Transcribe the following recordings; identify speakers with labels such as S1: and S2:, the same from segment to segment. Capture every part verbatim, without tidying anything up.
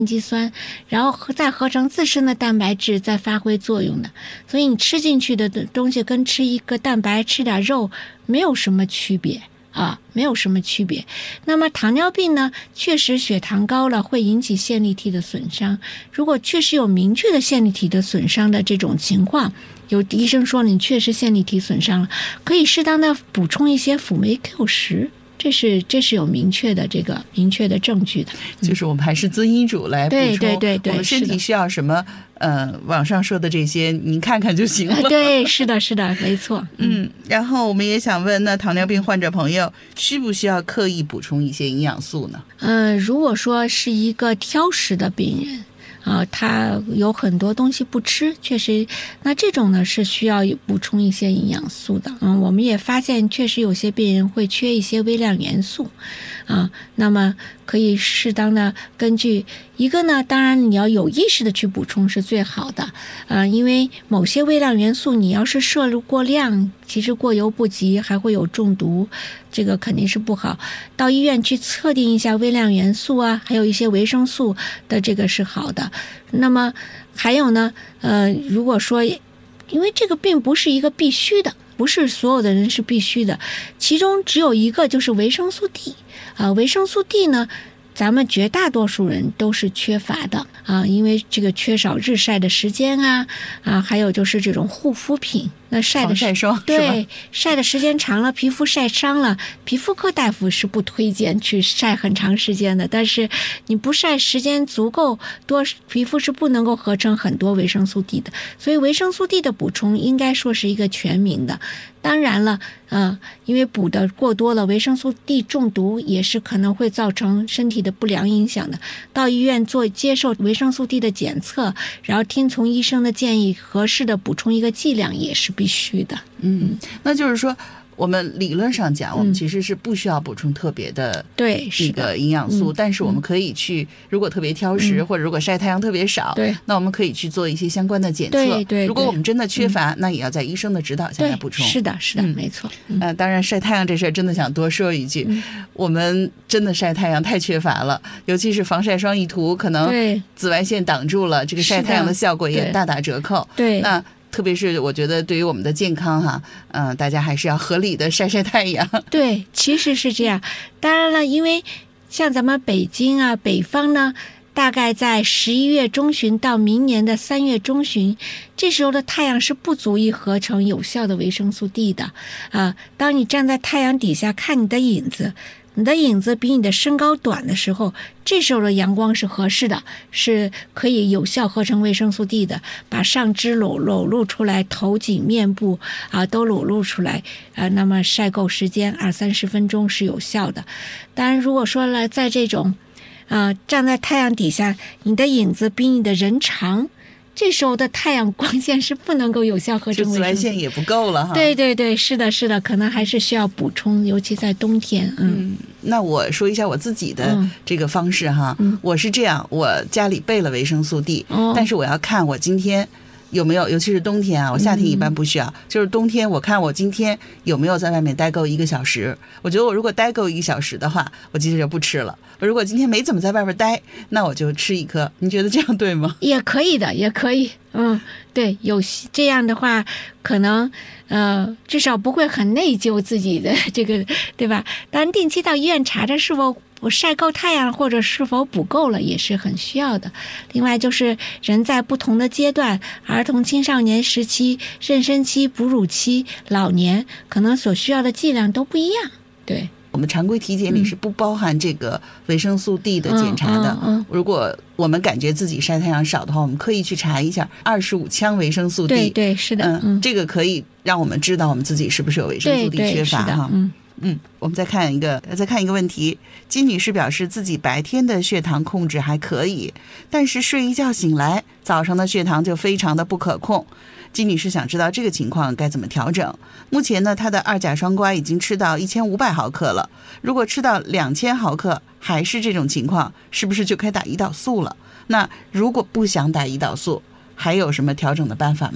S1: 氨基酸，然后再合成自身的蛋白质，再发挥作用的。所以你吃进去的东西跟吃一个蛋白、吃点肉没有什么区别啊，没有什么区别。那么糖尿病呢，确实血糖高了会引起线粒体的损伤。如果确实有明确的线粒体的损伤的这种情况，有医生说你确实线粒体损伤了，可以适当的补充一些辅酶 Q 十。这是这是有明确的这个明确的证据的，
S2: 就是我们还是遵医嘱来补充。
S1: 对对对对，
S2: 我们身体需要什么？呃，网上说的这些，您看看就行了。
S1: 对，是的，是的，没错。
S2: 嗯，然后我们也想问，那糖尿病患者朋友需不需要刻意补充一些营养素呢？
S1: 呃，如果说是一个挑食的病人。啊，他有很多东西不吃，确实，那这种呢是需要补充一些营养素的。嗯，我们也发现确实有些病人会缺一些微量元素，啊，那么可以适当的根据一个呢，当然你要有意识的去补充是最好的，呃，因为某些微量元素你要是摄入过量，其实过犹不及，还会有中毒，这个肯定是不好。到医院去测定一下微量元素啊，还有一些维生素的这个是好的。那么还有呢，呃，如果说，因为这个并不是一个必须的，不是所有的人是必须的，其中只有一个就是维生素 D 啊、呃，维生素 D 呢，咱们绝大多数人都是缺乏的啊，因为这个缺少日晒的时间啊啊，还有就是这种护肤品。那晒的
S2: 晒霜，
S1: 对，晒的时间长了，皮肤晒伤了，皮肤科大夫是不推荐去晒很长时间的。但是你不晒时间足够多，皮肤是不能够合成很多维生素 D 的。所以维生素 D 的补充应该说是一个全民的。当然了，呃，因为补的过多了，维生素 D 中毒也是可能会造成身体的不良影响的。到医院做接受维生素 D 的检测，然后听从医生的建议，合适的补充一个剂量也是必须的。
S2: 嗯，那就是说我们理论上讲，我们其实是不需要补充特别的
S1: 对
S2: 这个营养素，
S1: 嗯、
S2: 但是我们可以去，如果特别挑食、嗯、或者如果晒太阳特别少，
S1: 对，
S2: 那我们可以去做一些相关的检测。
S1: 对 对, 对，
S2: 如果我们真的缺乏、嗯，那也要在医生的指导下来补充。
S1: 是的，是的，嗯、没错。
S2: 嗯、呃，当然晒太阳这事儿真的想多说一句、嗯，我们真的晒太阳太缺乏了，尤其是防晒霜一涂，可能紫外线挡住了，这个晒太阳的效果也大打折扣。
S1: 对，
S2: 那。特别是我觉得对于我们的健康哈，嗯、呃，大家还是要合理的晒晒太阳。
S1: 对，其实是这样。当然了，因为像咱们北京啊，北方呢，大概在十一月中旬到明年的三月中旬，这时候的太阳是不足以合成有效的维生素 D 的啊。当你站在太阳底下看你的影子。你的影子比你的身高短的时候，这时候的阳光是合适的，是可以有效合成维生素 D 的，把上肢裸裸露出来，头颈面部啊都裸露出来啊，那么晒够时间二三十分钟是有效的。当然，如果说了在这种啊站在太阳底下，你的影子比你的人长。这时候的太阳光线是不能够有效合成维生素，
S2: 紫外线也不够了哈。
S1: 对对对，是的，是的，可能还是需要补充，尤其在冬天。嗯，
S2: 嗯那我说一下我自己的这个方式哈，嗯、我是这样，我家里备了维生素 D，、哦、但是我要看我今天。有没有，尤其是冬天啊，我夏天一般不需要、嗯、就是冬天我看我今天有没有在外面待够一个小时，我觉得我如果待够一个小时的话，我今天就不吃了。我如果今天没怎么在外边待，那我就吃一颗。你觉得这样对吗？
S1: 也可以的，也可以。嗯，对，有这样的话可能呃至少不会很内疚自己的这个，对吧？当然定期到医院查查是否我晒够太阳或者是否补够了也是很需要的。另外就是人在不同的阶段，儿童青少年时期、妊娠期、哺乳期、老年，可能所需要的剂量都不一样。对，
S2: 我们常规体检里是不包含这个维生素 D 的检查的、
S1: 嗯嗯嗯、
S2: 如果我们感觉自己晒太阳少的话，我们刻意去查一下二十五羟维生素 D。
S1: 对对，是的、
S2: 嗯嗯、这个可以让我们知道我们自己是不是有维生素 D 缺乏哈。
S1: 嗯
S2: 嗯，我们再看一个，再看一个问题。金女士表示自己白天的血糖控制还可以，但是睡一觉醒来，早上的血糖就非常的不可控。金女士想知道这个情况该怎么调整。目前呢，她的二甲双胍已经吃到一千五百毫克了，如果吃到两千毫克还是这种情况，是不是就该打胰岛素了？那如果不想打胰岛素，还有什么调整的办法吗？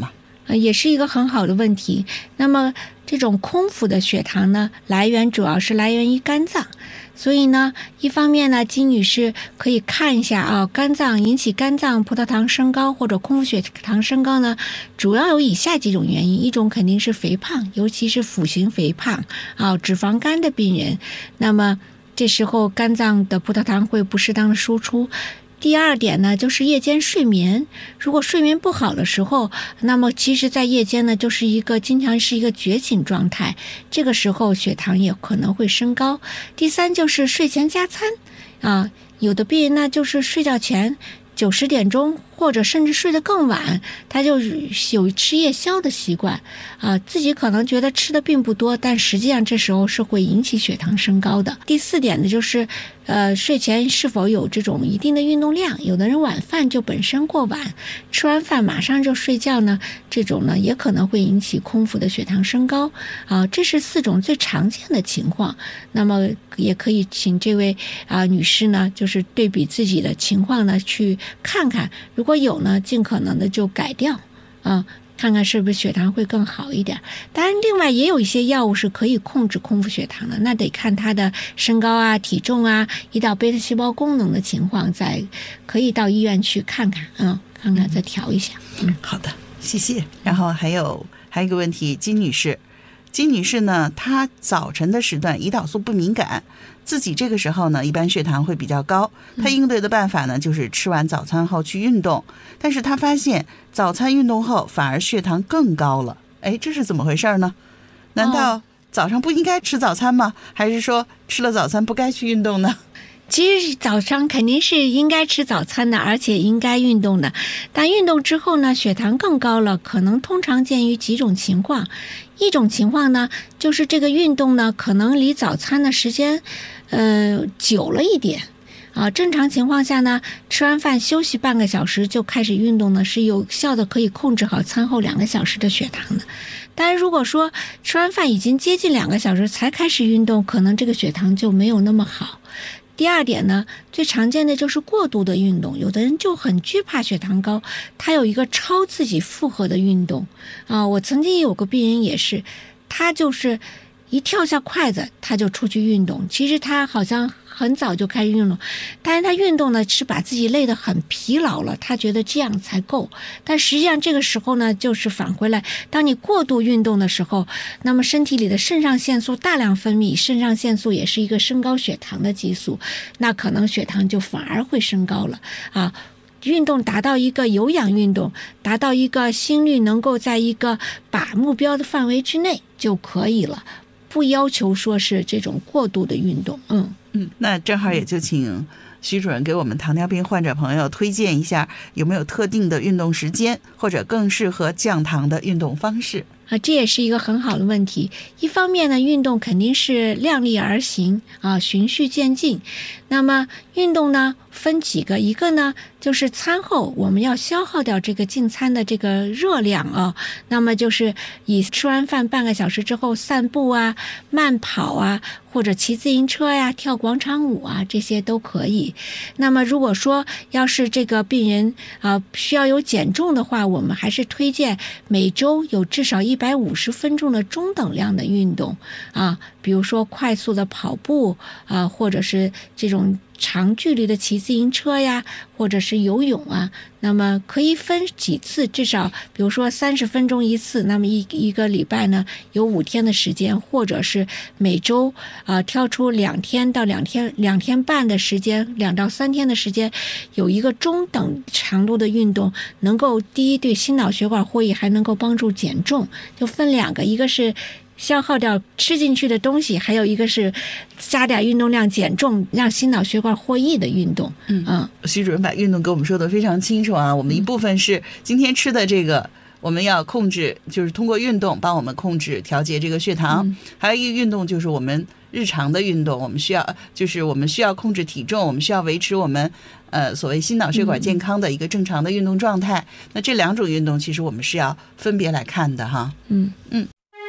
S1: 呃，也是一个很好的问题。那么这种空腹的血糖呢，来源主要是来源于肝脏，所以呢，一方面呢，金女士可以看一下啊，肝脏引起肝脏葡萄糖升高或者空腹血糖升高呢，主要有以下几种原因：一种肯定是肥胖，尤其是腹型肥胖啊、脂肪肝的病人，那么这时候肝脏的葡萄糖会不适当的输出。第二点呢，就是夜间睡眠，如果睡眠不好的时候，那么其实在夜间呢，就是一个经常是一个觉醒状态，这个时候血糖也可能会升高。第三就是睡前加餐啊，有的病人呢就是睡觉前九十点钟或者甚至睡得更晚，他就有吃夜宵的习惯啊，自己可能觉得吃的并不多，但实际上这时候是会引起血糖升高的。第四点呢，就是呃睡前是否有这种一定的运动量，有的人晚饭就本身过晚，吃完饭马上就睡觉呢，这种呢也可能会引起空腹的血糖升高啊，这是四种最常见的情况。那么也可以请这位啊女士呢，就是对比自己的情况呢去看看，如果有呢，尽可能的就改掉啊，看看是不是血糖会更好一点。当然另外也有一些药物是可以控制空腹血糖的，那得看他的身高啊、体重啊、胰岛贝塔细胞功能的情况，再可以到医院去看看啊，看看再调一下。
S2: 嗯，好的，谢谢。然后还有还有一个问题，金女士金女士呢，她早晨的时段胰岛素不敏感，自己这个时候呢，一般血糖会比较高。她应对的办法呢，就是吃完早餐后去运动，但是她发现早餐运动后反而血糖更高了。哎，这是怎么回事呢？难道早上不应该吃早餐吗？还是说吃了早餐不该去运动呢？
S1: 其实早上肯定是应该吃早餐的，而且应该运动的。但运动之后呢，血糖更高了，可能通常见于几种情况。一种情况呢，就是这个运动呢，可能离早餐的时间，呃，久了一点。啊，正常情况下呢，吃完饭休息半个小时就开始运动呢，是有效的可以控制好餐后两个小时的血糖的。当然，如果说吃完饭已经接近两个小时才开始运动，可能这个血糖就没有那么好。第二点呢，最常见的就是过度的运动，有的人就很惧怕血糖高，他有一个超自己负荷的运动啊。我曾经有个病人也是，他就是一跳下筷子他就出去运动，其实他好像很早就开始运动，但是他运动呢是把自己累得很疲劳了，他觉得这样才够。但实际上这个时候呢，就是返回来，当你过度运动的时候，那么身体里的肾上腺素大量分泌，肾上腺素也是一个升高血糖的激素，那可能血糖就反而会升高了啊。运动达到一个有氧运动，达到一个心率能够在一个把目标的范围之内就可以了，不要求说是这种过度的运动。嗯
S2: 嗯，那正好也就请徐主任给我们糖尿病患者朋友推荐一下，有没有特定的运动时间，或者更适合降糖的运动方式？
S1: 啊，这也是一个很好的问题。一方面呢，运动肯定是量力而行啊，循序渐进。那么运动呢分几个，一个呢就是餐后我们要消耗掉这个进餐的这个热量啊，那么就是以吃完饭半个小时之后散步啊、慢跑啊，或者骑自行车呀、跳广场舞啊，这些都可以。那么如果说要是这个病人啊需要有减重的话，我们还是推荐每周有至少一百五十分钟的中等量的运动啊，比如说快速的跑步啊，或者是这种长距离的骑自行车呀，或者是游泳啊，那么可以分几次，至少比如说三十分钟一次，那么一一个礼拜呢有五天的时间，或者是每周啊、呃、挑出两天到两天两天半的时间，两到三天的时间，有一个中等长度的运动，能够第一对心脑血管获益，还能够帮助减重，就分两个，一个是消耗掉吃进去的东西，还有一个是加点运动量减重，让心脑血管获益的运动。
S2: 嗯嗯，徐主任把运动给我们说的非常清楚啊。我们一部分是今天吃的这个，我们要控制，就是通过运动帮我们控制调节这个血糖。嗯、还有一个运动就是我们日常的运动，我们需要就是我们需要控制体重，我们需要维持我们呃所谓心脑血管健康的一个正常的运动状态。嗯、那这两种运动其实我们是要分别来看的哈。
S1: 嗯
S2: 嗯。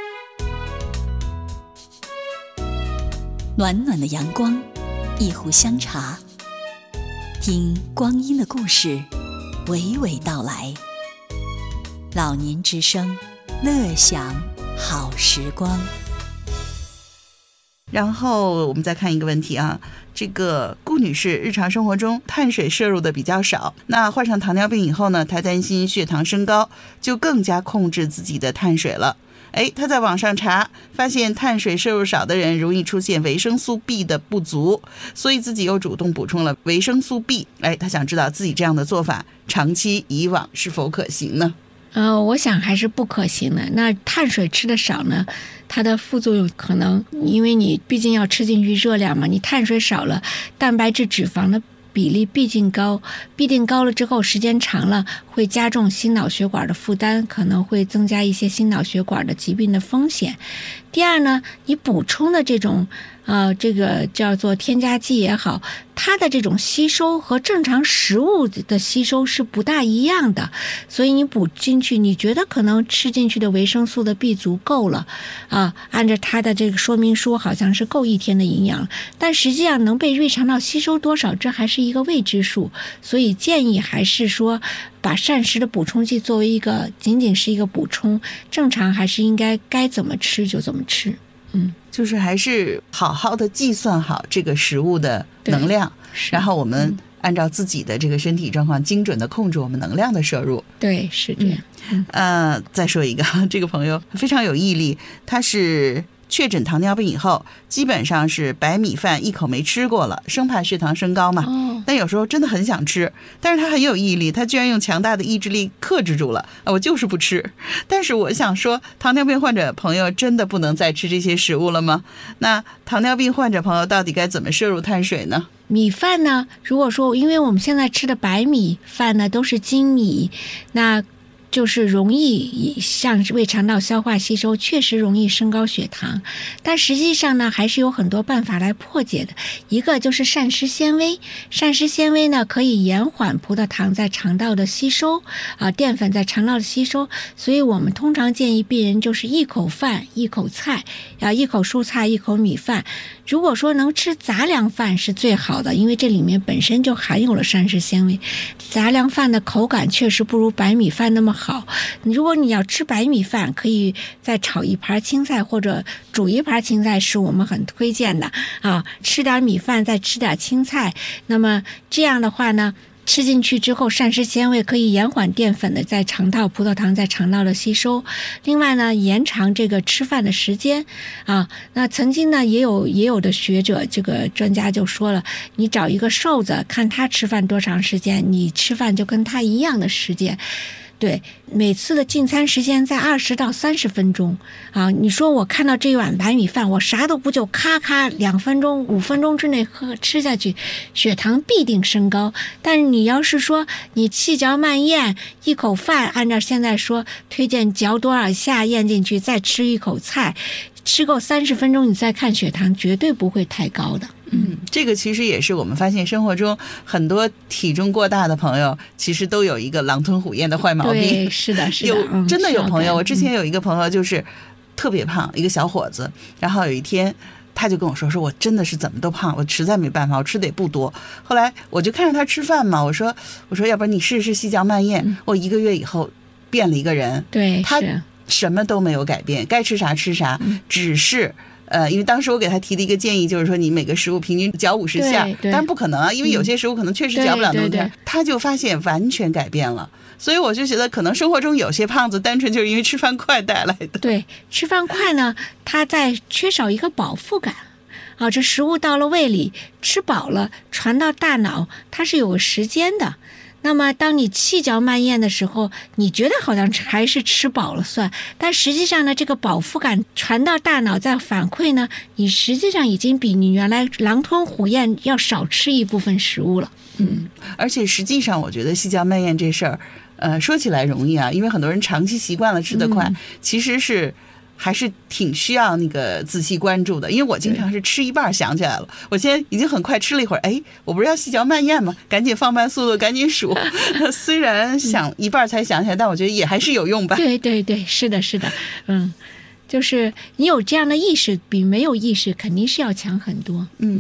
S3: 暖暖的阳光，一壶香茶，听光阴的故事娓娓道来。 老年之声，乐享好时光。
S2: 然后我们再看一个问题啊，这个顾女士日常生活中碳水摄入的比较少，那患上糖尿病以后呢，她担心血糖升高，就更加控制自己的碳水了。哎，她在网上查，发现碳水摄入少的人容易出现维生素 B 的不足，所以自己又主动补充了维生素 B。哎，她想知道自己这样的做法长期以往是否可行呢？
S1: 呃，我想还是不可行的。那碳水吃的少呢，它的副作用可能，因为你毕竟要吃进去热量嘛，你碳水少了，蛋白质、脂肪的比例毕竟高，必定高了之后，时间长了会加重心脑血管的负担，可能会增加一些心脑血管的疾病的风险。第二呢，你补充的这种呃，这个叫做添加剂也好，它的这种吸收和正常食物的吸收是不大一样的，所以你补进去，你觉得可能吃进去的维生素的 B 族够了啊，按照它的这个说明书好像是够一天的营养，但实际上能被胃肠道吸收多少，这还是一个未知数，所以建议还是说把膳食的补充剂作为一个仅仅是一个补充，正常还是应该该怎么吃就怎么吃。嗯，
S2: 就是还是好好的计算好这个食物的能量，然后我们按照自己的这个身体状况精准的控制我们能量的摄入。
S1: 对，是这样。
S2: 嗯、呃，再说一个，这个朋友非常有毅力，他是确诊糖尿病以后，基本上是白米饭一口没吃过了，生怕血糖升高嘛。哦、但有时候真的很想吃，但是他很有毅力，他居然用强大的意志力克制住了。啊，我就是不吃。但是我想说，糖尿病患者朋友真的不能再吃这些食物了吗？那糖尿病患者朋友到底该怎么摄入碳水呢？
S1: 米饭呢？如果说，因为我们现在吃的白米饭呢都是精米，那就是容易向胃肠道消化吸收，确实容易升高血糖，但实际上呢还是有很多办法来破解的。一个就是膳食纤维，膳食纤维呢可以延缓葡萄糖在肠道的吸收啊，淀粉在肠道的吸收，所以我们通常建议病人就是一口饭一口菜啊，一口蔬菜一口米饭。如果说能吃杂粮饭是最好的，因为这里面本身就含有了膳食纤维，杂粮饭的口感确实不如白米饭那么好。如果你要吃白米饭，可以再炒一盘青菜或者煮一盘青菜，是我们很推荐的啊。吃点米饭再吃点青菜，那么这样的话呢，吃进去之后，膳食纤维可以延缓淀粉的在肠道、葡萄糖在肠道的吸收。另外呢，延长这个吃饭的时间啊。那曾经呢，也有也有的学者，这个专家就说了，你找一个瘦子，看他吃饭多长时间，你吃饭就跟他一样的时间。对，每次的进餐时间在二十到三十分钟啊！你说我看到这一碗白米饭，我啥都不就咔咔两分钟、五分钟之内喝吃下去，血糖必定升高。但是你要是说你细嚼慢咽，一口饭按照现在说推荐嚼多少下咽进去，再吃一口菜，吃够三十分钟，你再看血糖，绝对不会太高的。
S2: 嗯，这个其实也是我们发现生活中很多体重过大的朋友，其实都有一个狼吞虎咽的坏毛病。
S1: 对，是的，是的，
S2: 有真的有朋友，我之前有一个朋友就是特别胖，一个小伙子，然后有一天他就跟我说，说我真的是怎么都胖，我实在没办法，我吃的也不多。后来我就看着他吃饭嘛，我说我说要不然你试试细嚼慢咽。嗯、我一个月以后变了一个人，
S1: 对，
S2: 他什么都没有改变，该吃啥吃啥，嗯、只是。呃，因为当时我给他提的一个建议就是说，你每个食物平均嚼五十下，当然不可能啊，因为有些食物可能确实嚼不了那么多。他就发现完全改变了，所以我就觉得可能生活中有些胖子单纯就是因为吃饭快带来的。
S1: 对，吃饭快呢，他在缺少一个饱腹感。啊，这食物到了胃里，吃饱了传到大脑，它是有个时间的。那么当你细嚼慢咽的时候，你觉得好像还是吃饱了算，但实际上呢，这个饱腹感传到大脑再反馈呢，你实际上已经比你原来狼吞虎咽要少吃一部分食物了。
S2: 嗯，而且实际上我觉得细嚼慢咽这事儿，呃，说起来容易啊，因为很多人长期习惯了吃得快，嗯、其实是还是挺需要那个仔细关注的。因为我经常是吃一半想起来了，我现在已经很快吃了一会儿，哎，我不是要细嚼慢咽吗？赶紧放慢速度，赶紧数。虽然想一半才想起来，但我觉得也还是有用吧。
S1: 对对对，是的，是的，嗯，就是你有这样的意识，比没有意识肯定是要强很多。
S2: 嗯。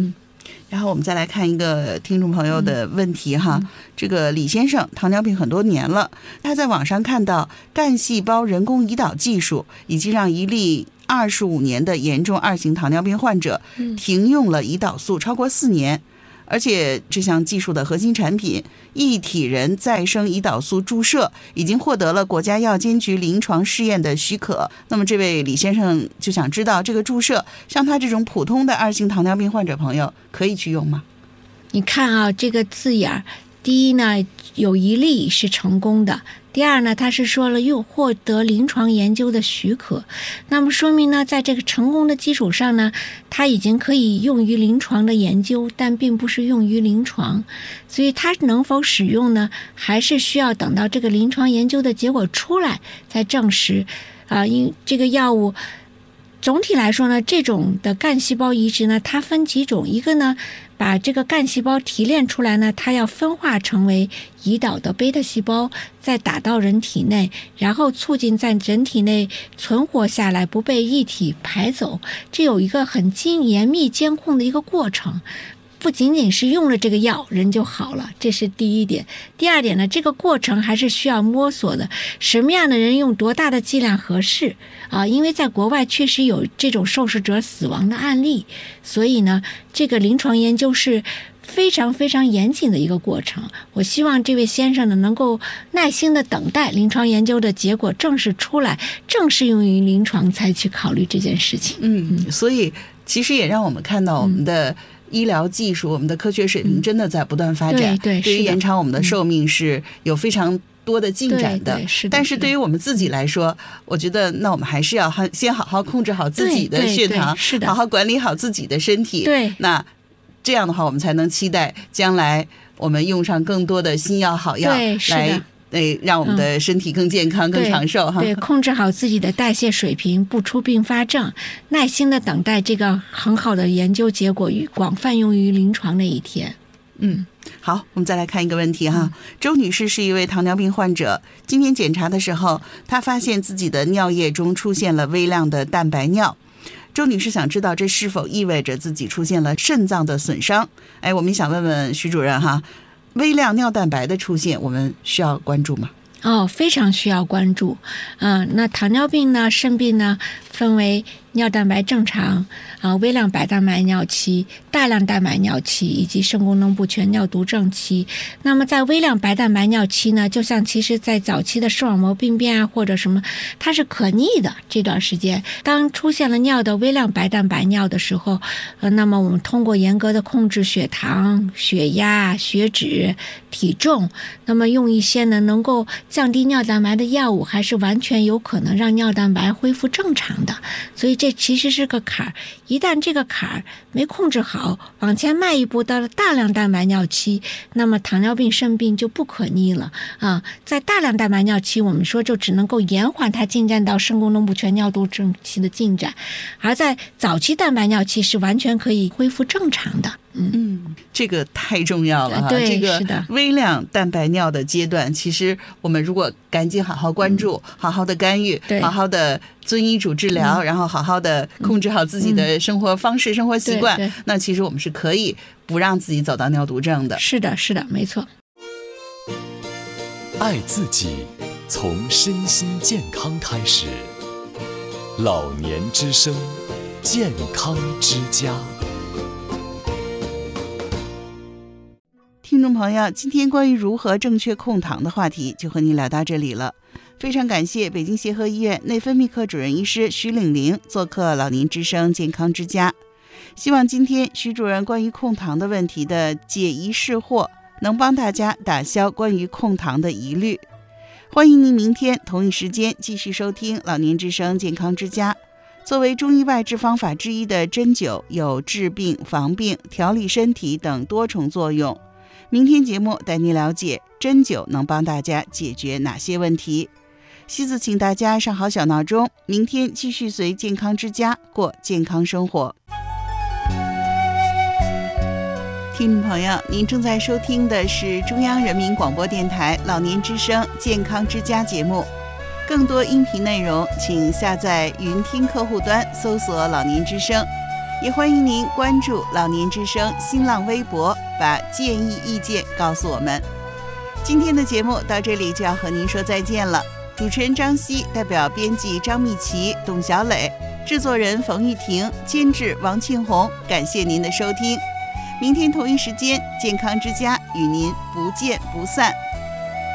S2: 然后我们再来看一个听众朋友的问题哈，嗯、这个李先生糖尿病很多年了，他在网上看到干细胞人工胰岛技术已经让一例二十五年的严重二型糖尿病患者停用了胰岛素超过四年。而且这项技术的核心产品一体人再生胰岛素注射已经获得了国家药监局临床试验的许可。那么这位李先生就想知道，这个注射像他这种普通的二型糖尿病患者朋友可以去用吗？
S1: 你看啊，这个字眼，第一呢，有一例是成功的，第二呢，他是说了又获得临床研究的许可，那么说明呢，在这个成功的基础上呢，它已经可以用于临床的研究，但并不是用于临床，所以它能否使用呢，还是需要等到这个临床研究的结果出来再证实啊。因这个药物总体来说呢，这种的干细胞移植呢，它分几种，一个呢，把这个干细胞提炼出来呢，它要分化成为胰岛的贝塔细胞，再打到人体内，然后促进在人体内存活下来，不被液体排走，这有一个很精严密监控的一个过程。不仅仅是用了这个药人就好了，这是第一点。第二点呢，这个过程还是需要摸索的，什么样的人用多大的剂量合适啊？因为在国外确实有这种受试者死亡的案例，所以呢，这个临床研究是非常非常严谨的一个过程。我希望这位先生呢，能够耐心的等待临床研究的结果正式出来，正式用于临床才去考虑这件事情。
S2: 嗯，所以其实也让我们看到我们的、嗯医疗技术，我们的科学水平真的在不断发展，
S1: 嗯、对, 对,
S2: 对于延长我们的寿命是有非常多的进展的。
S1: 对对是的
S2: 但是对于我们自己来说，我觉得那我们还是要先好好控制好自己的血糖，
S1: 是的，
S2: 好好管理好自己的身体。
S1: 对，
S2: 那这样的话，我们才能期待将来我们用上更多的新药好药来。对，让我们的身体更健康、嗯、更长寿哈。
S1: 对，控制好自己的代谢水平，不出并发症，耐心的等待这个很好的研究结果与广泛用于临床那一天。
S2: 嗯，好，我们再来看一个问题哈。嗯、周女士是一位糖尿病患者，今天检查的时候，她发现自己的尿液中出现了微量的蛋白尿。周女士想知道这是否意味着自己出现了肾脏的损伤？哎，我们想问问徐主任哈。微量尿蛋白的出现，我们需要关注吗？
S1: 哦，非常需要关注。嗯、呃，那糖尿病呢，肾病呢，分为尿蛋白正常啊、呃、微量白蛋白尿期、大量蛋白尿期以及肾功能不全尿毒症期。那么在微量白蛋白尿期呢，就像其实在早期的视网膜病变啊或者什么，它是可逆的。这段时间当出现了尿的微量白蛋白尿的时候，呃，那么我们通过严格的控制血糖、血压、血脂、体重，那么用一些呢能够降低尿蛋白的药物，还是完全有可能让尿蛋白恢复正常的。所以这其实是个坎儿，一旦这个坎儿没控制好，往前迈一步到了大量蛋白尿期，那么糖尿病肾病就不可逆了啊！在大量蛋白尿期，我们说就只能够延缓它进展到肾功能不全尿毒症期的进展，而在早期蛋白尿期是完全可以恢复正常的。嗯
S2: 嗯，这个太重要了哈！
S1: 对，
S2: 这个微量蛋白尿的阶段，其实我们如果赶紧好好关注、嗯、好好的干预、好好的遵医嘱治疗、嗯，然后好好的控制好自己的生活方式、嗯、生活习惯，那其实我们是可以不让自己走到尿毒症的。
S1: 是的，是的，没错。
S4: 爱自己，从身心健康开始。老年之声，健康之家。
S2: 听众朋友，今天关于如何正确控糖的话题就和您聊到这里了。非常感谢北京协和医院内分泌科主任医师徐岭玲做客老年之声健康之家。希望今天徐主任关于控糖的问题的解疑释惑，能帮大家打消关于控糖的疑虑。欢迎您明天同一时间继续收听老年之声健康之家。作为中医外治方法之一的针灸，有治病、防病、调理身体等多重作用。明天节目带您了解针灸能帮大家解决哪些问题。西子请大家上好小闹钟，明天继续随健康之家过健康生活。听众朋友，您正在收听的是中央人民广播电台老年之声健康之家节目。更多音频内容请下载云听客户端搜索老年之声， 也欢迎您关注老年之声新浪微博，把建议意见告诉我们。今天的节目到这里就要和您说再见了。主持人张希代表编辑张蜜琪、董小磊，制作人冯玉婷，监制王庆红，感谢您的收听。明天同一时间，健康之家与您不见不散。